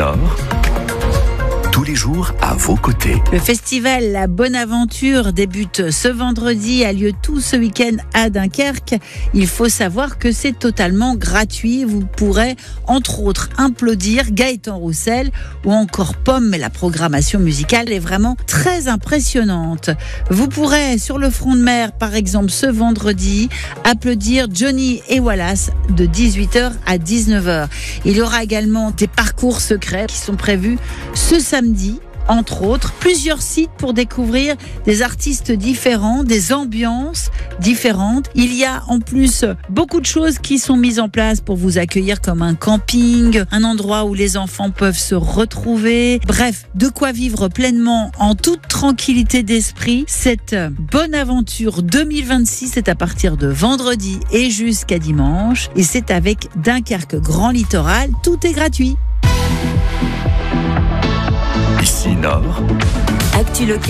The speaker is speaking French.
Nord, tous les jours à vos côtés. Le festival La Bonne Aventure débute ce vendredi, a lieu tout ce week-end à Dunkerque. Il faut savoir que c'est totalement gratuit. Vous pourrez entre autres applaudir Gaëtan Roussel ou encore Pomme, mais la programmation musicale est vraiment très impressionnante. Vous pourrez sur le front de mer, par exemple ce vendredi, applaudir Johnny et Wallace de 18h à 19h. Il y aura également des parcours secrets qui sont prévus ce samedi. Entre autres, plusieurs sites pour découvrir des artistes différents, des ambiances différentes. Il y a en plus beaucoup de choses qui sont mises en place pour vous accueillir, comme un camping, un endroit où les enfants peuvent se retrouver. Bref, de quoi vivre pleinement en toute tranquillité d'esprit. Cette Bonne Aventure 2026 est à partir de vendredi et jusqu'à dimanche. Et c'est avec Dunkerque Grand Littoral. Tout est gratuit. Ici Nord, Actu Local.